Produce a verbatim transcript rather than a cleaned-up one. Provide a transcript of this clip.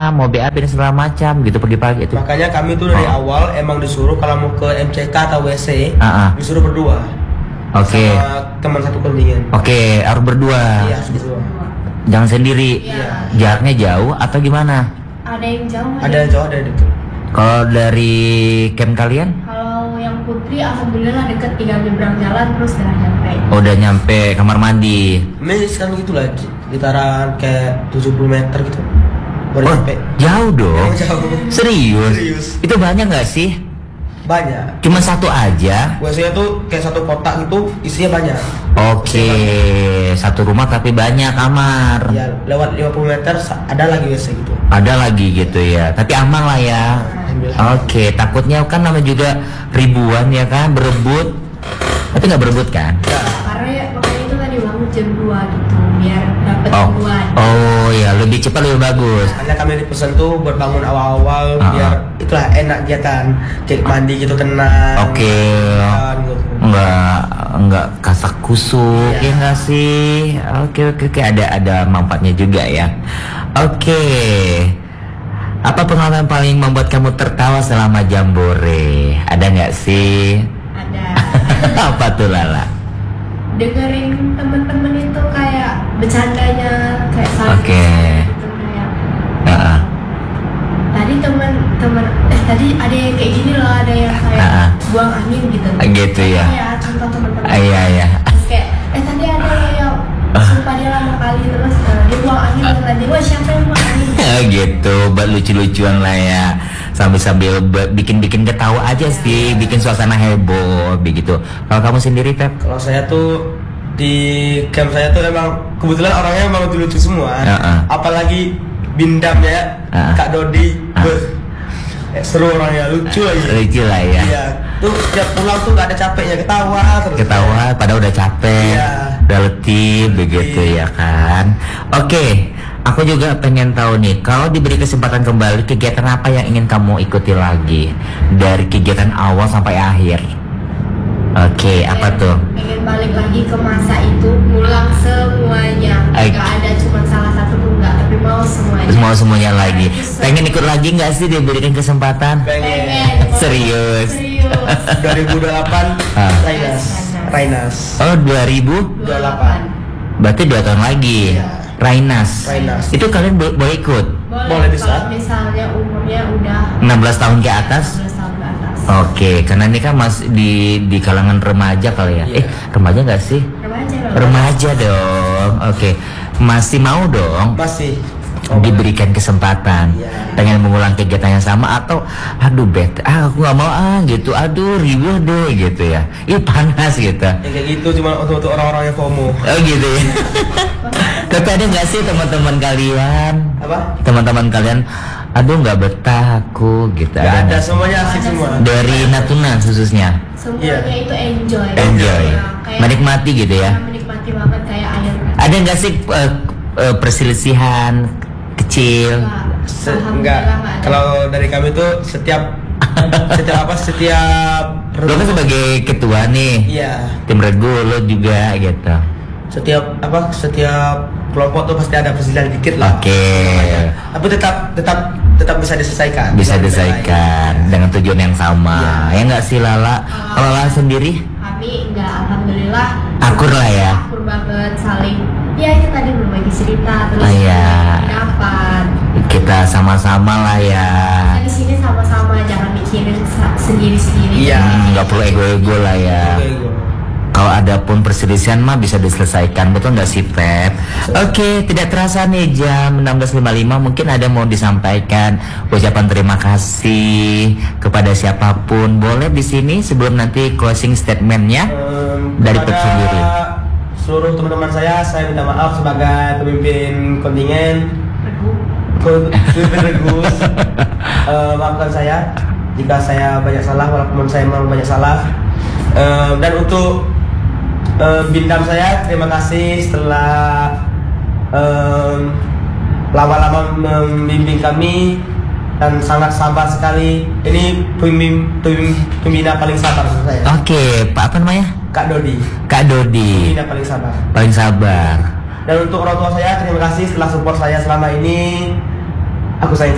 kemana, mau B A B dan segala macam gitu pagi-pagi itu. Makanya kami tuh dari Oh. awal emang disuruh kalau mau ke M C K atau W C Ah, ah. disuruh berdua. Oke. Sama teman satu kontingen. Oke, harus berdua. Iya, harus berdua. Jangan sendiri. Iya. Jaraknya jauh atau gimana? Ada yang jauh, Ada yang jauh, ada yang dekat. Kalau dari camp kalian? Kalau yang putri alhamdulillah deket, tinggal nyebrang jalan terus udah nyampe. Oh, udah nyampe kamar mandi. Ini sekarang gitu lah, sekitaran kayak tujuh puluh meter gitu. Baru Oh, nyampe. jauh dong. Jauh. Serius? Serius. Itu banyak nggak sih? Banyak. Cuma satu aja? W C-nya tuh kayak satu kotak itu isinya banyak. Oke, satu rumah tapi banyak kamar. Ya, lewat lima puluh meter sa- ada lagi W C gitu. Ada lagi gitu ya, tapi aman lah ya. Oke, takutnya kan namanya juga ribuan ya kan, berebut. Tapi nggak berebut kan? Karena ya, makanya itu tadi bangun jam dua gitu biar dapet Oh, duluan. oh ya, lebih cepat lebih bagus. Makanya kami dipesan tuh buat bangun awal-awal Ah. biar itulah enak dia kan. Kayak mandi gitu tenang. Oke, Kan, gitu. nggak nggak kasak kusuk Iya. ya nggak sih? Oke oke oke, ada ada manfaatnya juga ya. Oke, apa pengalaman paling membuat kamu tertawa selama jambore? Ada nggak sih? Ada Apa tuh Lala? dengerin temen-temen itu kayak bercandanya kayak saling Oke. gitu kayak. Heeh. Tadi temen-temen eh tadi ada yang kayak gini loh, ada yang kayak Ah. buang angin gitu. Gitu ya. Iya, contoh temen-temen. Ah, iya iya. Terus kayak eh tadi ada yang sumpah dia lama kali terus eh, dia buang angin dengan tadi. Wah, siapa yang buang angin? Gitu, buat lucu-lucuan lah ya. Sambil-sambil be- bikin-bikin ketawa aja sih, bikin suasana heboh begitu. Kalau kamu sendiri, Pep? Kalau saya tuh di camp saya tuh emang kebetulan orangnya emang lucu-lucu semua. Heeh. Apalagi bindamnya Heeh. Kak Dodi. Ah. Beuh. Eh, seru orangnya, lucu lagi. Lucu lah ya. Iya. Tuh setiap pulang tuh gak ada capeknya, ketawa terus. Ketawa, pada udah capek, Iya. udah letih, begitu ya kan. Oke, aku juga pengen tahu nih, kalau diberi kesempatan kembali, kegiatan apa yang ingin kamu ikuti lagi dari kegiatan awal sampai akhir? Oke, apa tuh? Pengen balik lagi ke masa itu, ngulang semuanya. Ay. Gak ada cuma salah satu pun enggak, tapi mau semuanya. Mau semuanya lagi. Pengen ikut lagi nggak sih diberikan kesempatan? Pengen. Serius? Serius. dua ribu dua puluh delapan Ah. Rainas. Rainas. Oh, dua ribu? dua puluh delapan. Berarti dua tahun lagi. Iya. Rainas. Rainas. Itu kalian bo- boleh ikut? Boleh, bisa. Kalau misalnya umurnya udah enam belas tahun ke atas? enam belas tahun ke atas. Oke, karena ini kan masih di di kalangan remaja kali ya. Iya. Eh, remaja nggak sih? Remaja loh. Remaja dong. Oke, masih mau dong Masih. diberikan kesempatan. Iya. Pengen mengulang kegiatan yang sama atau aduh bet, ah aku nggak mau ah gitu. Aduh riuh deh gitu ya. Ih panas gitu. Yang kayak gitu cuma untuk, untuk orang-orang yang FOMO. Oh gitu ya. Tapi ada nggak sih teman-teman kalian? Apa? Teman-teman kalian, aduh nggak betah aku gitu. Gak ada, nggak? semuanya asik semua. Dari Natuna khususnya. Semuanya Iya. itu enjoy. Enjoy, Ya, kayak- menikmati gitu ya. Menikmati banget kayak air. Ada nggak sih eh, eh, perselisihan kecil? Se- Alhamdulillah enggak. nggak ada. Kalau dari kami tuh setiap setiap apa setiap Lo kan sebagai ketua nih, iya tim regu lo juga gitu. setiap apa setiap kelompok tuh pasti ada perselisihan dikit lah. Oke, Tapi tetap tetap tetap bisa diselesaikan. bisa Dengan diselesaikan baik. dengan tujuan yang sama. Ya nggak sih Lala? Kalau Lala sendiri, Kami enggak, alhamdulillah akur lah ya. akur banget, saling ya itu tadi berbagi cerita terus Ah, iya. dapat. Kita sama-sama lah ya. Kita di sini sama-sama, jangan mikirin sa- sendiri-sendiri. Iya. Hmm, nggak perlu ego-ego lah ya. Oke, gue. Kalau ada pun perselisihan mah bisa diselesaikan, betul nggak sih Pep? Oke, tidak terasa nih jam enam belas lima puluh lima, mungkin ada mau disampaikan ucapan terima kasih kepada siapapun. Boleh di sini sebelum nanti closing statementnya Em, dari kepada Pep sendiri. seluruh teman-teman saya, saya minta maaf sebagai pemimpin kontingen, pemimpin regus. Eh, maafkan saya jika saya banyak salah, walaupun saya memang banyak salah. Em, dan untuk eh, bintang saya, terima kasih setelah em, lama-lama membimbing kami dan sangat sabar sekali. Ini pembim, pembim, pembina paling sabar menurut saya. Oke, Pak apa namanya? Kak Dodi, Kak Dodi, pembina paling sabar. paling sabar. Dan untuk orang tua saya, terima kasih setelah support saya selama ini. Aku sayang